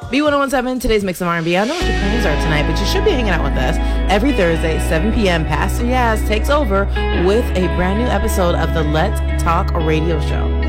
B1017, today's mix of R&B. I know what your plans are tonight, but you should be hanging out with us every Thursday, 7 p.m. Pastor Yaz takes over with a brand new episode of the Let's Talk Radio Show.